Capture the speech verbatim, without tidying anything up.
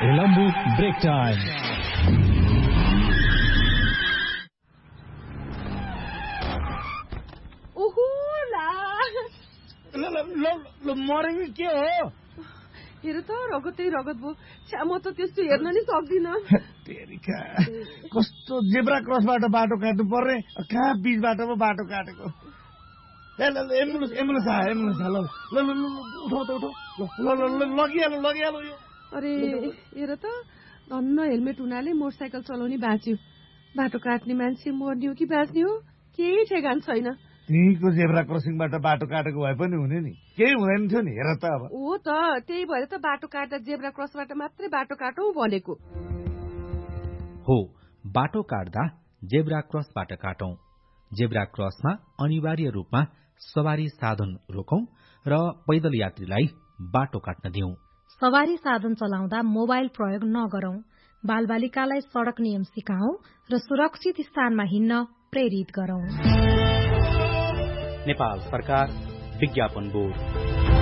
Ilambu break time. ओहो ला ल ल ल मरेको के हो? हेर त रगतै रगत भयो। छ्या म त त्यस्तो हेर्न नि सक्दिन। तेरिका कस्तो जेब्रा क्रसबाट बाटो काट्नु पर्ने, कहाँ बीचबाट पो बाटो काटेको। ल ल एम्बुलेन्स एम्बुलेन्स आयो एम्बुलेन्स ल ल ल ल उठो त उठो ल ल ल लगिहाल्यो लगिहाल्यो यो। अरे हेर त धन्न हेलमेट हुनाले मोटरसाइकल चलाउने बाँच्यो। बाटो काट्ने मान्छे मर्ने हो कि बाँच्ने हो केही ठेगान छैन। त्यहीको जेब्रा क्रसिङबाट बाटो काटेको भए पनि हुने नि, केही हुँदैन थियो नि। हेर त अब हो त त्यही भएर त बाटो काट्दा जेब्रा क्रसबाट मात्रै बाटो काटौँ भनेको हो। बाटो काट्दा जेब्रा क्रसबाट काटौं। जेब्रा क्रसमा अनिवार्य रूपमा सवारी साधन रोकौं र पैदल यात्रीलाई बाटो काट्न दिउँ। सवारी साधन चलाउँदा मोबाइल प्रयोग नगरौं। बालबालिकालाई सड़क नियम सिकाऊं र सुरक्षित स्थानमा हिँड्न प्रेरित गरौं। नेपाल सरकार विज्ञापन बोर्ड।